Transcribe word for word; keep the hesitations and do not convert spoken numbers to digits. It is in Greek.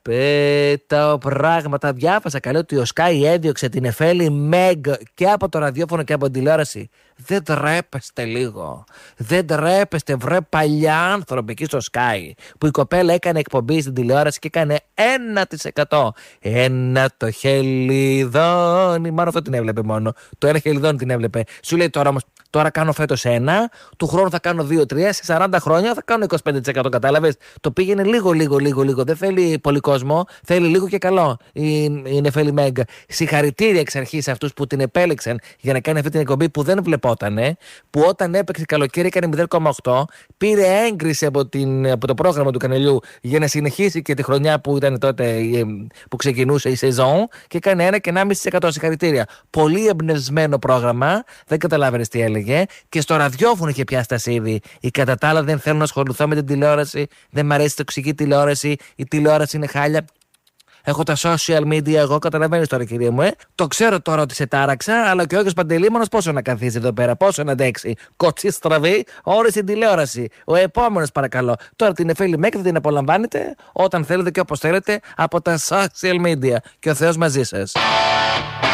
Πέτα πράγματα. Διάβασα καλή ότι ο Sky έδιωξε την Εφέλη Μεγ και από το ραδιόφωνο και από την τηλεόραση. Δεν τρέπεστε λίγο? Δεν τρέπεστε, βρε παλιά άνθρωποι εκεί στο Sky, που η κοπέλα έκανε εκπομπή στην τηλεόραση και έκανε ένα τοις εκατό. Ένα το χελιδόνι. Μάλλον αυτό την έβλεπε μόνο. Το ένα χελιδόνι την έβλεπε. Σου λέει τώρα όμως, τώρα κάνω φέτος ένα, του χρόνου θα κάνω δύο τρία, σε σαράντα χρόνια θα κάνω είκοσι πέντε τοις εκατό. Κατάλαβες? Το πήγαινε λίγο, λίγο, λίγο, λίγο. Δεν θέλει πολύ κόσμο, θέλει λίγο και καλό. Η, η Νεφέλη Μεγ. Συγχαρητήρια εξ αρχής σε αυτούς που την επέλεξαν για να κάνει αυτή την εκπομπή που δεν βλεπότανε, που όταν έπαιξε καλοκαίρι έκανε μηδέν κόμμα οκτώ, πήρε έγκριση από, την, από το πρόγραμμα του καναλιού για να συνεχίσει και τη χρονιά που ήταν τότε, που ξεκινούσε η σεζόν, και έκανε ένα και ενάμιση τοις εκατό. Συγχαρητήρια. Πολύ εμπνευσμένο πρόγραμμα, δεν καταλάβαινε τι έλεγε, και στο ραδιόφωνο είχε πιάσει τα σίδη. Η κατά τα άλλα δεν θέλω να ασχοληθώ με την τηλεόραση, δεν μ' αρέσει τοξική τηλεόραση, η τηλεόραση είναι χάλια. Έχω τα social media, εγώ, καταλαβαίνεις τώρα, κυρία μου, ε. Το ξέρω τώρα ότι σε τάραξα, αλλά και ο Γιώργος Παντελήμωνος πόσο να καθίσει εδώ πέρα, πόσο να αντέξει. Κοτσί στραβή, ώρες στην τηλεόραση. Ο επόμενος, παρακαλώ. Τώρα την Εφέλη Μεγ θα την απολαμβάνετε όταν θέλετε και όπως θέλετε από τα social media. Και ο Θεός μαζί σας.